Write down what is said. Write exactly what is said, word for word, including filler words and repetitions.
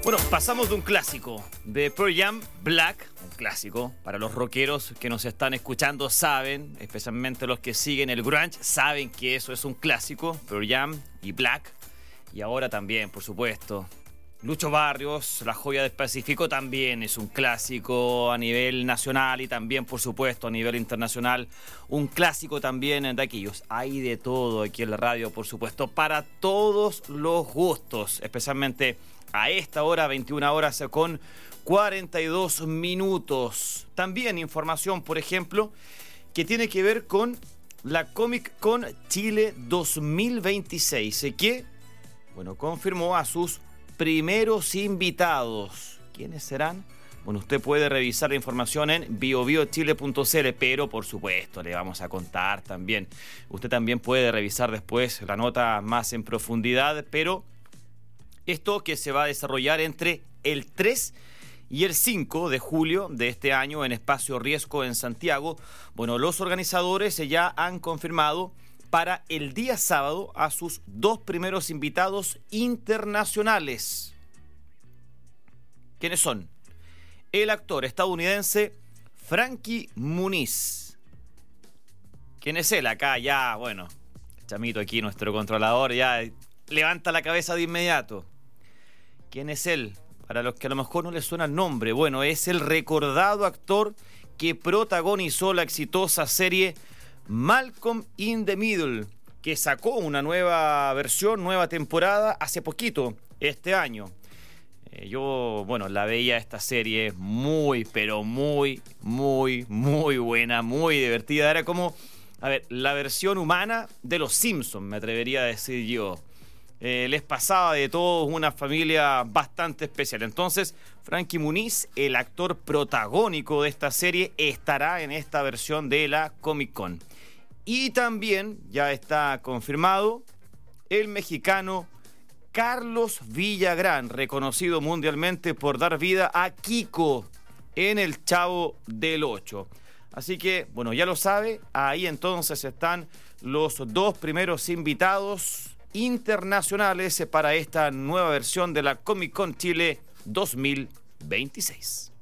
Bueno, pasamos de un clásico de Pearl Jam, Black, un clásico para los rockeros que nos están escuchando, saben, especialmente los que siguen el grunge, saben que eso es un clásico, Pearl Jam y Black. Y ahora también, por supuesto, Lucho Barrios, La Joya del Pacífico, también es un clásico a nivel nacional y también, por supuesto, a nivel internacional. Un clásico también de aquellos. Hay de todo aquí en la radio, por supuesto, para todos los gustos, especialmente a esta hora, veintiuna horas con cuarenta y dos minutos. También información, por ejemplo, que tiene que ver con la Comic Con Chile dos mil veintiséis, que, bueno, confirmó a sus primeros invitados. ¿Quiénes serán? Bueno, usted puede revisar la información en bio bio chile punto c l, pero por supuesto le vamos a contar también. Usted también puede revisar después la nota más en profundidad, pero esto que se va a desarrollar entre el tres y el cinco de julio de este año en Espacio Riesgo en Santiago. Bueno, los organizadores ya han confirmado para el día sábado a sus dos primeros invitados internacionales. ¿Quiénes son? El actor estadounidense Frankie Muniz. ¿Quién es él? Acá ya, bueno, Chamito aquí, nuestro controlador, ya levanta la cabeza de inmediato. ¿Quién es él? Para los que a lo mejor no les suena el nombre, bueno, es el recordado actor que protagonizó la exitosa serie Malcolm in the Middle, que sacó una nueva versión, nueva temporada hace poquito, este año. Eh, yo, bueno, la veía esta serie muy, pero muy, muy, muy buena, muy divertida. Era como, a ver, la versión humana de los Simpsons, me atrevería a decir yo. Eh, les pasaba de todo, una familia bastante especial. Entonces, Frankie Muniz, el actor protagónico de esta serie, estará en esta versión de la Comic Con. Y también ya está confirmado el mexicano Carlos Villagrán, reconocido mundialmente por dar vida a Kiko en El Chavo del Ocho. Así que, bueno, ya lo sabe, ahí entonces están los dos primeros invitados internacionales para esta nueva versión de la Comic Con Chile dos mil veintiséis.